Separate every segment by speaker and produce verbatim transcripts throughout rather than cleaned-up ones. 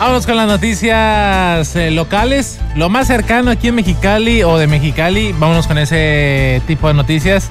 Speaker 1: Vámonos con las noticias eh, locales. Lo más cercano aquí en Mexicali o de Mexicali. Vámonos con ese tipo de noticias.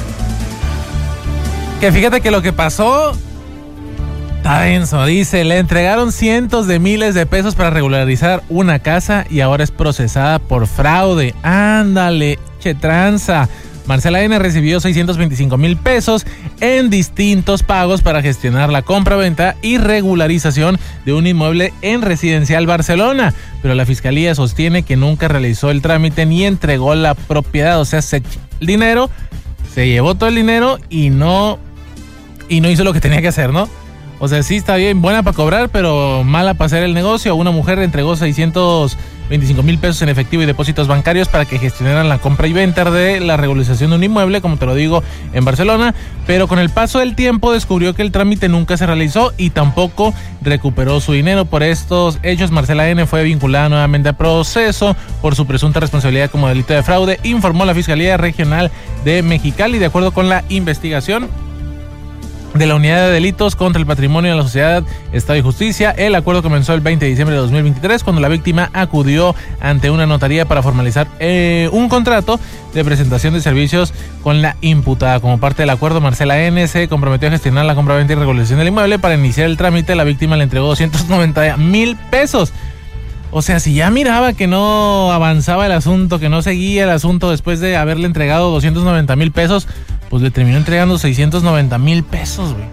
Speaker 1: Que fíjate que lo que pasó está denso. Dice, le entregaron cientos de miles de pesos para regularizar una casa y ahora es procesada por fraude. Ándale, che tranza. Marcela N. recibió seiscientos veinticinco mil pesos en distintos pagos para gestionar la compra-venta y regularización de un inmueble en Residencial Barcelona, pero la fiscalía sostiene que nunca realizó el trámite ni entregó la propiedad, o sea, se echó el dinero, se llevó todo el dinero y no, y no hizo lo que tenía que hacer, ¿no? O sea, sí está bien, buena para cobrar, pero mala para hacer el negocio. Una mujer entregó seiscientos veinticinco mil pesos en efectivo y depósitos bancarios para que gestionaran la compra y venta de la regularización de un inmueble, como te lo digo, en Barcelona, pero con el paso del tiempo descubrió que el trámite nunca se realizó y tampoco recuperó su dinero. Por estos hechos, Marcela N. fue vinculada nuevamente a proceso por su presunta responsabilidad como delito de fraude, informó la Fiscalía Regional de Mexicali. De acuerdo con la investigación de la Unidad de Delitos contra el Patrimonio de la Sociedad, Estado y Justicia, el acuerdo comenzó el veinte de diciembre de dos mil veintitrés, cuando la víctima acudió ante una notaría para formalizar eh, un contrato de presentación de servicios con la imputada. Como parte del acuerdo, Marcela N. se comprometió a gestionar la compra-venta y regularización del inmueble. Para iniciar el trámite, la víctima le entregó doscientos noventa mil pesos. O sea, si ya miraba que no avanzaba el asunto, que no seguía el asunto después de haberle entregado doscientos noventa mil pesos, pues le terminó entregando seiscientos noventa mil pesos, güey.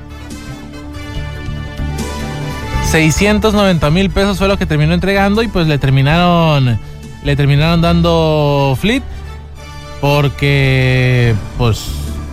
Speaker 1: seiscientos noventa mil pesos fue lo que terminó entregando y pues le terminaron, le terminaron dando flit porque, pues,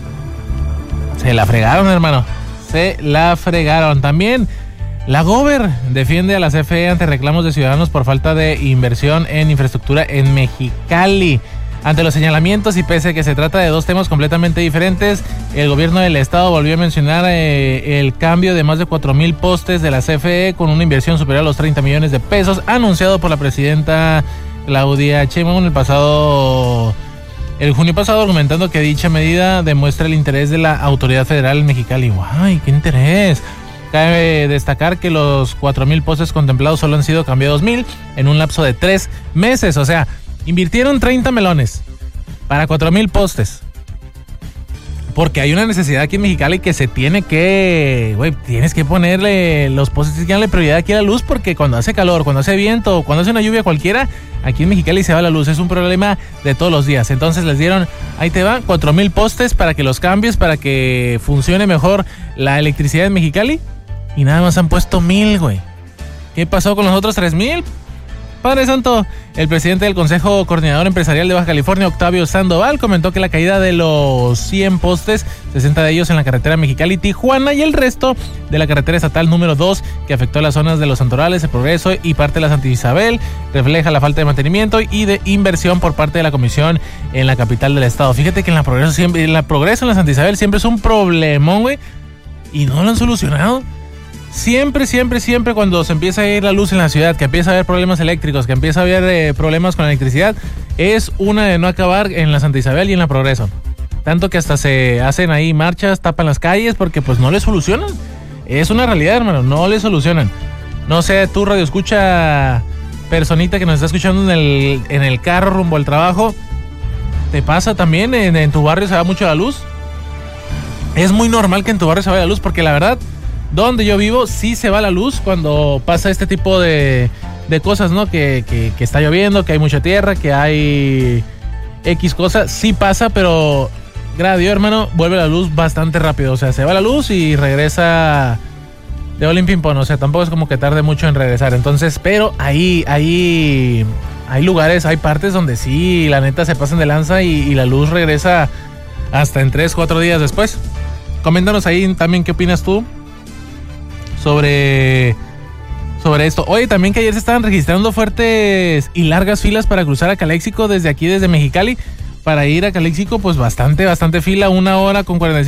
Speaker 1: se la fregaron, hermano. Se la fregaron. También la Gober defiende a la C F E ante reclamos de ciudadanos por falta de inversión en infraestructura en Mexicali. Ante los señalamientos y pese a que se trata de dos temas completamente diferentes, el gobierno del estado volvió a mencionar eh, el cambio de más de cuatro mil postes de la C F E con una inversión superior a los treinta millones de pesos anunciado por la presidenta Claudia Sheinbaum el pasado el junio pasado, argumentando que dicha medida demuestra el interés de la autoridad federal en Mexicali. ¡Guay, qué interés! Cabe destacar que los cuatro mil postes contemplados solo han sido cambiados mil en un lapso de tres meses, o sea, invirtieron treinta melones para cuatro mil postes. Porque hay una necesidad aquí en Mexicali que se tiene que, güey, tienes que ponerle los postes, tienes que darle prioridad aquí a la luz, porque cuando hace calor, cuando hace viento, cuando hace una lluvia cualquiera, aquí en Mexicali se va la luz. Es un problema de todos los días. Entonces les dieron, ahí te va, cuatro mil postes para que los cambies, para que funcione mejor la electricidad en Mexicali. Y nada más han puesto mil, güey. ¿Qué pasó con los otros tres mil? Padre Santo, el presidente del Consejo Coordinador Empresarial de Baja California, Octavio Sandoval, comentó que la caída de los cien postes, sesenta de ellos en la carretera Mexicali-Tijuana y el resto de la carretera estatal número dos, que afectó las zonas de Los Santorales, El Progreso y parte de la Santa Isabel, refleja la falta de mantenimiento y de inversión por parte de la comisión en la capital del estado. Fíjate que en la Progreso, siempre, en la Progreso, en la Santa Isabel, siempre es un problemón, güey, y no lo han solucionado. Siempre, siempre, siempre cuando se empieza a ir la luz en la ciudad, que empieza a haber problemas eléctricos, que empieza a haber eh, problemas con la electricidad, es una de no acabar en la Santa Isabel y en la Progreso. Tanto que hasta se hacen ahí marchas, tapan las calles, porque pues no le solucionan. Es una realidad, hermano, no le solucionan. No sé, tú radio escucha, personita que nos está escuchando en el, en el carro rumbo al trabajo, ¿te pasa también? En, en tu barrio se va mucho la luz. Es muy normal que en tu barrio se vaya la luz, porque la verdad, donde yo vivo sí se va la luz cuando pasa este tipo de, de cosas, ¿no? Que, que, que está lloviendo, que hay mucha tierra, que hay X cosas. Sí pasa, pero gracias a Dios, hermano, vuelve la luz bastante rápido. O sea, se va la luz y regresa de olín ping pong. O sea, tampoco es como que tarde mucho en regresar. Entonces, pero ahí, ahí, hay lugares, hay partes donde sí, la neta, se pasan de lanza y, y la luz regresa hasta en tres, cuatro días después. Coméntanos ahí también qué opinas tú sobre, sobre esto. Oye, también que ayer se estaban registrando fuertes y largas filas para cruzar a Calexico desde aquí, desde Mexicali. Para ir a Calexico, pues bastante, bastante fila, una hora con cuarenta y cinco